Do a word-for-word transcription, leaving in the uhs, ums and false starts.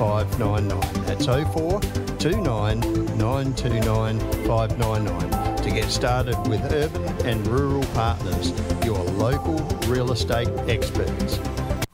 five nine nine. That's oh four two nine nine two nine five nine nine to get started with Urban and Rural Partners, your local real estate experts.